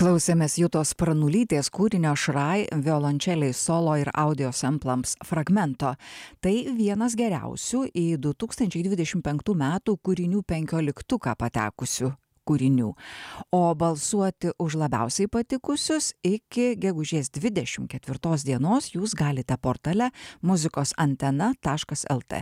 Klausėmės Jutos Pranulytės kūrinio Šrai violončeliai solo ir audio samplams fragmento. Tai vienas geriausių į 2025 metų kūrinių 15 patekusių kūrinių. O balsuoti už labiausiai patikusius iki gegužės 24 dienos jūs galite portale muzikosantena.lt.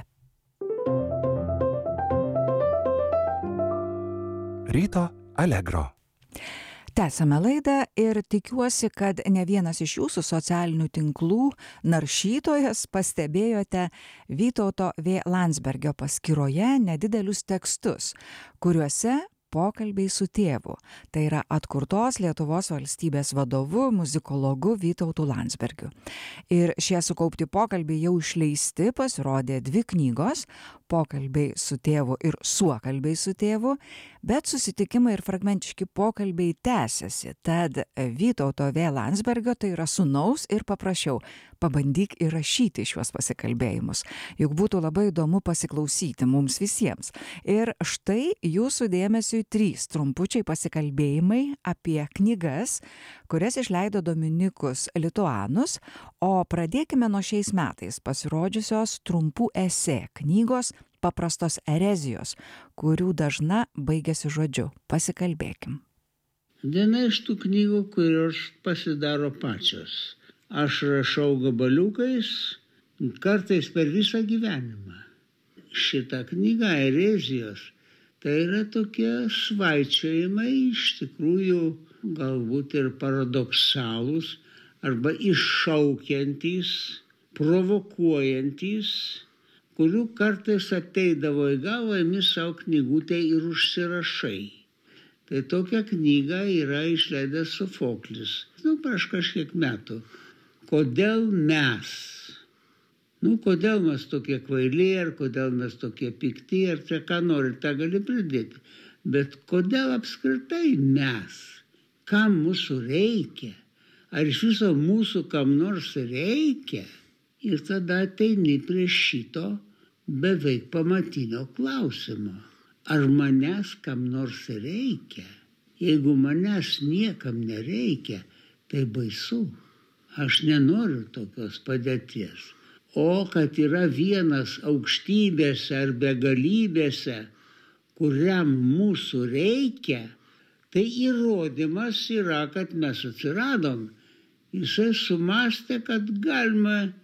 Ryto Allegro. Tęsiame laidą ir tikiuosi, kad ne vienas iš jūsų socialinių tinklų naršytojas pastebėjote Vytauto V. Landsbergio paskyroje nedidelius tekstus, kuriuose pokalbiai su tėvu. Tai yra atkurtos Lietuvos valstybės vadovu, muzikologu Vytautu Landsbergiu. Ir šie sukaupti pokalbiai jau išleisti, pasirodė 2 knygos, pokalbiai su tėvu ir suokalbiai su tėvu, bet susitikimai ir fragmentiški pokalbiai tęsiasi. Tad Vytauto V. Landsbergio, tai yra sūnaus, ir paprašiau, pabandyk įrašyti šiuos pasikalbėjimus. Juk būtų labai įdomu pasiklausyti mums visiems. Ir štai jūsų dėmesiui 3 trumpučiai pasikalbėjimai apie knygas, kurias išleido Dominikus Lituanus, o pradėkime nuo šiais metais pasirodžiusios trumpų esė knygos Paprastos erezijos, kurių dažna baigiasi žodžiu. Pasikalbėkim. Viena iš tų knygų, kurios pasidaro pačios. Aš rašau gabaliukais, kartais per visą gyvenimą. Šita knyga erezijos, tai yra tokie svaičiojimai, iš tikrųjų galbūt ir paradoksalūs, arba iššaukiantys, provokuojantys, kurių kartais ateidavo į galvą, imi savo knygutę ir užsirašai. Tai tokią knygą yra išleidęs Sofoklis, prieš kažkiek metų. Kodėl mes? Kodėl mes tokie kvailiai, ar kodėl mes tokie pikti, ar čia ką nori, tą gali pridėti. Bet kodėl apskritai mes? Kam mūsų reikia? Ar iš viso mūsų kam nors reikia? Ir tada ateini prie šito beveik pamatinio klausimo. Ar manęs kam nors reikia? Jeigu manęs niekam nereikia, tai baisu. Aš nenoriu tokios padėties. O kad yra vienas aukštybėse ar begalybėse, kuriam mūsų reikia, tai įrodymas yra, kad mes atsiradom. Jisai sumastė, kad galima